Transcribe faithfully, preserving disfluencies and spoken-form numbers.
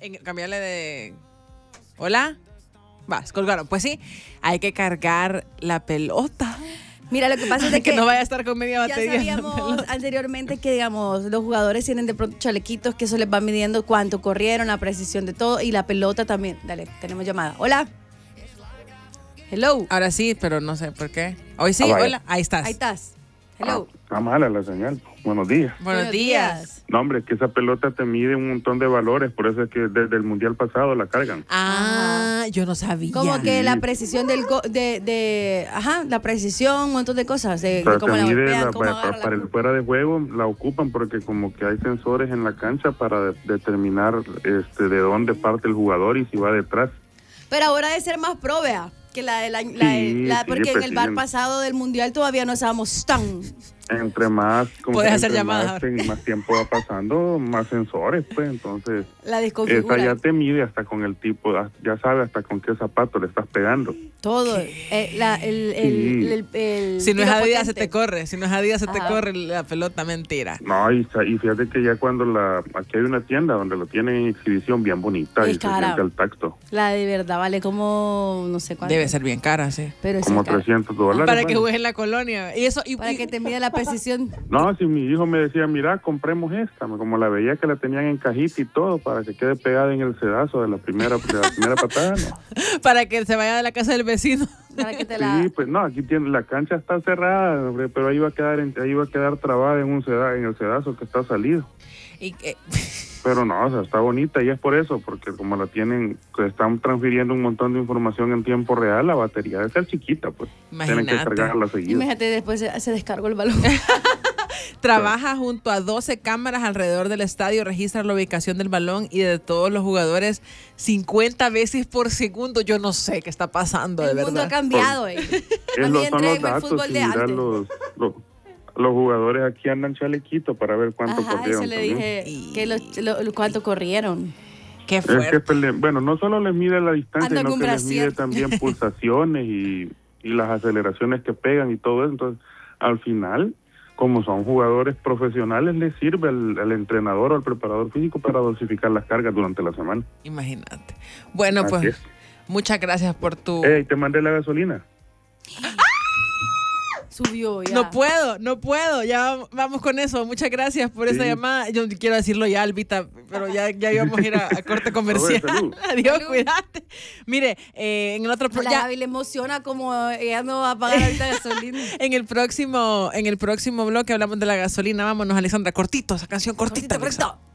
En, cambiarle de... ¿Hola? Vas, colgaron. Pues sí, hay que cargar la pelota. Mira, lo que pasa es de que, que no vaya a estar con media batería. Ya sabíamos anteriormente que, digamos, los jugadores tienen de pronto chalequitos que eso les va midiendo cuánto corrieron, la precisión de todo y la pelota también. Dale, tenemos llamada. Hola. Hello. Ahora sí, pero no sé por qué. Hoy sí, Ah, hola. Ahí estás. Ahí estás. Hello. Ah, está mala la señal. Buenos días. Buenos, Buenos días. días. No, hombre, es que esa pelota te mide un montón de valores, por eso es que desde el mundial pasado la cargan. Ah, ajá. Yo no sabía. Como que la precisión del go de, de, ajá, la precisión, un montón de cosas. De, Pero de cómo te la mide golpean, la, cómo para, agarra para la... el fuera de juego la ocupan porque como que hay sensores en la cancha para de, determinar este de dónde parte el jugador y si va detrás. Pero ahora debe ser más pro, vea, que la de la, la, sí, la sí, porque en el bar sí. pasado del mundial todavía no estábamos tan... Entre más, como puedes hacer entre llamadas más, más tiempo va pasando, más sensores, pues entonces la desconfigura. Esa ya te mide hasta con el tipo, ya sabe hasta con qué zapato le estás pegando. Todo, eh, la, el, el, sí. el, el, el si no es Adidas potente. se te corre, si no es Adidas se Ajá. te corre la pelota, mentira. No, y, y fíjate que ya cuando la, aquí hay una tienda donde lo tienen en exhibición bien bonita es y cara. Se siente al tacto. La de verdad vale como, no sé cuánto. Debe ser bien cara, sí. Pero como sí trescientos dólares. Para vale. que juegues en la colonia. Y eso, y, para y, que te mida la precisión. No, si mi hijo me decía, mira, compremos esta, como la veía que la tenían en cajita y todo, para que quede pegada en el sedazo de la primera, de la primera patada, ¿no? Para que se vaya de la casa del vecino. Para que te la... Sí, pues no, aquí tiene, la cancha está cerrada, hombre, pero ahí va a quedar, ahí va a quedar trabada en un seda, en el sedazo que está salido. Y, eh, Pero no, o sea, está bonita y es por eso, porque como la tienen, que están transfiriendo un montón de información en tiempo real, la batería debe ser chiquita, pues. Imagínate. Tienen que cargarla seguido. Imagínate, después se, se descargó el balón. Trabaja junto a doce cámaras alrededor del estadio, registra la ubicación del balón y de todos los jugadores cincuenta veces por segundo. Yo no sé qué está pasando, el de verdad. El mundo ha cambiado, eh. Es lo, son los datos, y mirar los, los, los jugadores aquí andan chalequito para ver cuánto Ajá, corrieron. Eso le también. dije, y... que lo, lo, cuánto corrieron. Qué fuerte. Es que, bueno, no solo les mide la distancia, Anda sino que les mide brasier. también pulsaciones y, y las aceleraciones que pegan y todo eso. Entonces, al final, como son jugadores profesionales, les sirve al, al entrenador o al preparador físico para dosificar las cargas durante la semana. Imagínate. Bueno, Así pues, es. muchas gracias por tu... Hey, te mandé la gasolina. Subió ya. No puedo, no puedo. Ya vamos con eso. Muchas gracias por sí. esa llamada. Yo quiero decirlo ya, Albita, pero ya, ya íbamos a ir a, a corte comercial. Salud. Adiós, Salud. Cuídate. Mire, eh, en el otro programa. La Gaby le emociona como ella no va a pagar ahorita gasolina. en el próximo, en el próximo bloque hablamos de la gasolina. Vámonos, Alexandra. Cortito, esa canción cortita. Cortito, cortito.